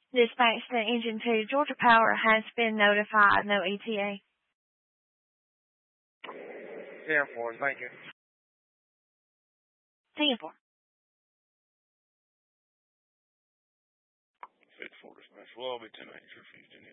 Dispatch to Engine 2. Georgia Power has been notified. No ETA. 10-4, thank you. 10-4. 6-4 dispatch. Will all be 10 8 refused in